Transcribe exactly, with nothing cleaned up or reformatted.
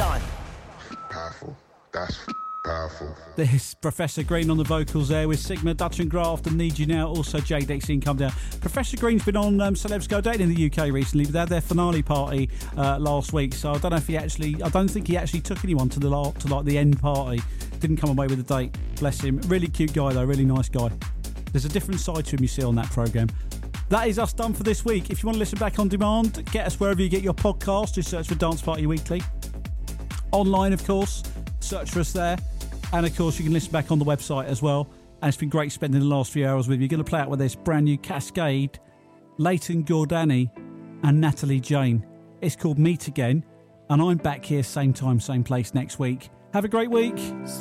done. Powerful. That's powerful. There's Professor Green on the vocals there with Sigma, Dutch and Graft and Need You Now. Also J D X come down. Professor Green's been on um, Celebs Go Dating in the U K recently. They had their finale party uh, last week, so I don't know if he actually, I don't think he actually took anyone to the to like the end party. Didn't come away with a date. Bless him. Really cute guy though, really nice guy. There's a different side to him you see on that programme. That is us done for this week. If you want to listen back on demand, get us wherever you get your podcast. Just search for Dance Party Weekly. Online, of course. Search for us there. And, of course, you can listen back on the website as well. And it's been great spending the last few hours with you. You're going to play out with this brand new Cascade, Leighton Gordani and Natalie Jane. It's called Meet Again. And I'm back here same time, same place next week. Have a great week.